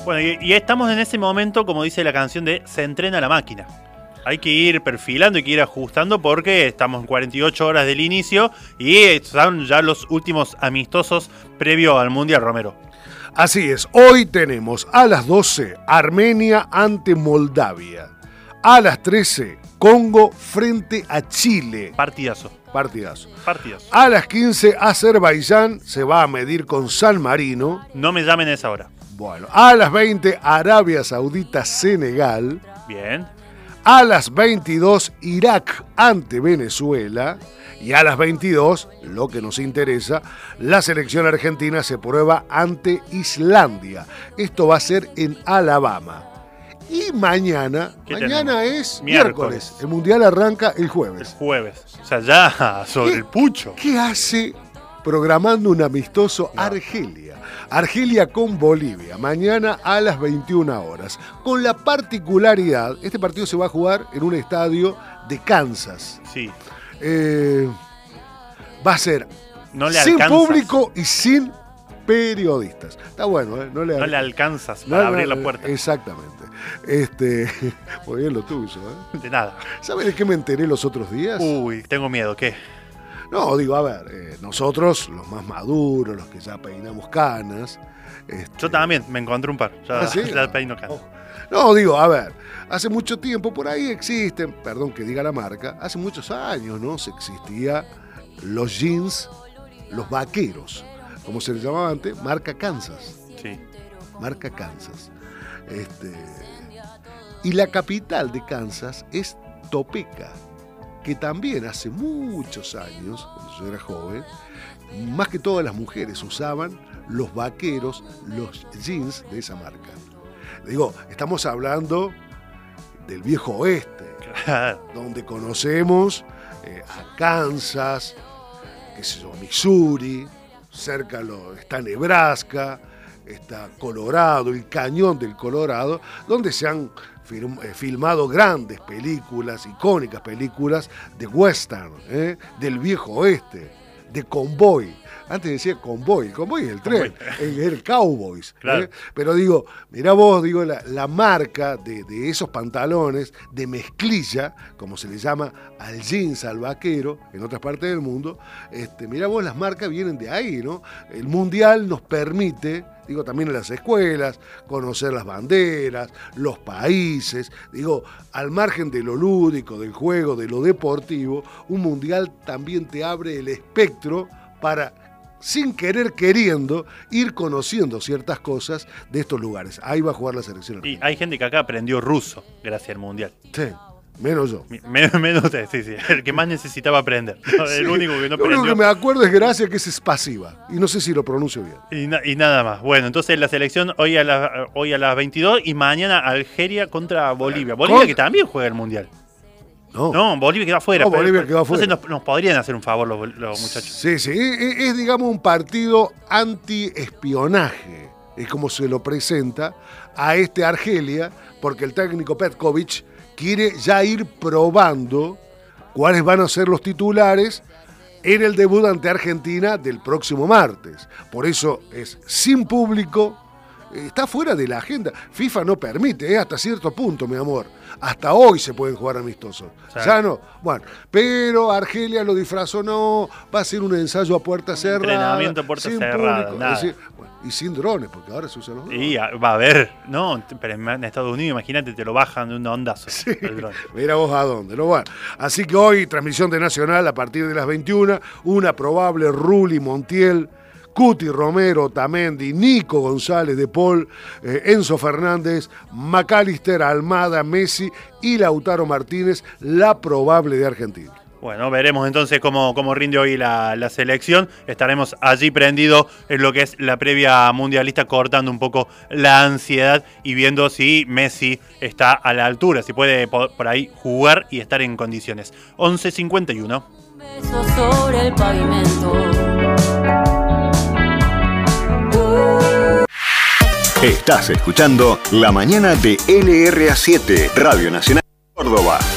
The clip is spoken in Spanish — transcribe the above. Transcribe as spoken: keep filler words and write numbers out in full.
Bueno, y, y estamos en ese momento, como dice la canción, de se entrena la máquina. Hay que ir perfilando, hay que ir ajustando porque estamos en cuarenta y ocho horas del inicio y son ya los últimos amistosos previo al Mundial, Romero. Así es, hoy tenemos a las doce Armenia ante Moldavia, a las trece Congo frente a Chile. Partidazo. Partidazo. Partidazo. A las quince Azerbaiyán se va a medir con San Marino. No me llamen a esa hora. Bueno, a las veinte Arabia Saudita Senegal. Bien. A las veintidós Irak ante Venezuela. Y a las veintidós, lo que nos interesa, la selección argentina se prueba ante Islandia. Esto va a ser en Alabama. Y mañana, mañana tenemos? es miércoles. miércoles. El Mundial arranca el jueves. El jueves. O sea, ya sobre ¿Qué, el pucho. ¿Qué hace programando un amistoso no. Argelia? Argelia con Bolivia, mañana a las veintiuna horas. Con la particularidad, este partido se va a jugar en un estadio de Kansas. Sí. Eh, va a ser no le sin alcanzas. público y sin periodistas. Está bueno, ¿eh? No le, no le alcanzas para no, abrir no, la puerta. Exactamente. Este, muy bien lo tuyo, ¿eh? De nada. ¿Sabes de qué me enteré los otros días? Uy, tengo miedo, ¿qué? No, digo, a ver, eh, nosotros, los más maduros, los que ya peinamos canas. Este... Yo también, me encontré un par. Ya, ¿Ah, sí? ya peino canas. Oh. No, digo, a ver, hace mucho tiempo por ahí existen, perdón que diga la marca, hace muchos años, ¿no? Se existía los jeans, los vaqueros, como se les llamaba antes, marca Kansas. Sí. Marca Kansas. Este, y la capital de Kansas es Topeka, que también hace muchos años, cuando yo era joven, más que todas las mujeres usaban los vaqueros, los jeans de esa marca. Digo, estamos hablando del viejo oeste, claro. Donde conocemos eh, a Kansas, qué sé yo, Missouri, cerca lo, está Nebraska, está Colorado, el cañón del Colorado, donde se han film, eh, filmado grandes películas, icónicas películas de western, eh, del viejo oeste, de convoy. Antes decía convoy, el convoy es el tren, es el Cowboys. Claro. ¿eh? Pero digo, mirá vos, digo, la, la marca de, de esos pantalones de mezclilla, como se le llama al jeans, al vaquero, en otras partes del mundo, este, mirá vos, las marcas vienen de ahí, ¿no? El mundial nos permite, digo, también en las escuelas, conocer las banderas, los países, digo, al margen de lo lúdico, del juego, de lo deportivo, un mundial también te abre el espectro para, sin querer queriendo, ir conociendo ciertas cosas de estos lugares. Ahí va a jugar la selección argentina. Y hay gente que acá aprendió ruso gracias al Mundial. Sí, menos yo. Menos, menos usted, sí, sí. El que más necesitaba aprender. ¿No? Sí, el único que no lo aprendió. único que me acuerdo es Gracia, que es pasiva. Y no sé si lo pronuncio bien. Y, na- y nada más. Bueno, entonces la selección hoy a, la, hoy a las veintidós y mañana Algeria contra Bolivia. Bolivia ¿Con? que también juega el Mundial. No, No, Bolivia quedó afuera. No, pero- Bolivia quedó afuera. Entonces nos, nos podrían hacer un favor los, los muchachos. Sí, sí, es, es, digamos un partido anti-espionaje, es como se lo presenta a este Argelia, porque el técnico Petkovic quiere ya ir probando cuáles van a ser los titulares en el debut ante Argentina del próximo martes. Por eso es sin público, está fuera de la agenda. FIFA no permite, es hasta cierto punto, mi amor. Hasta hoy se pueden jugar amistosos. Sí. Ya no. Bueno, pero Argelia lo disfrazó, no, va a ser un ensayo a puerta cerrada. Entrenamiento a puerta sin cerrada, público, nada. es decir, bueno, y sin drones, porque ahora se usan los drones. Y va a haber, no, pero en Estados Unidos, imagínate, te lo bajan de un ondazo. Sí, el dron. mira vos a dónde, ¿no? Bueno, así que hoy, transmisión de Nacional a partir de las veintiuna, una probable Rulli Montiel, Cuti Romero, Tamendi, Nico González de Paul, eh, Enzo Fernández, McAllister, Almada, Messi y Lautaro Martínez, la probable de Argentina. Bueno, veremos entonces cómo, cómo rinde hoy la, la selección. Estaremos allí prendidos en lo que es la previa mundialista, cortando un poco la ansiedad y viendo si Messi está a la altura, si puede por, por ahí jugar y estar en condiciones. once cincuenta y uno. Un beso sobre el pavimento. Estás escuchando La Mañana de L R A siete, Radio Nacional Córdoba.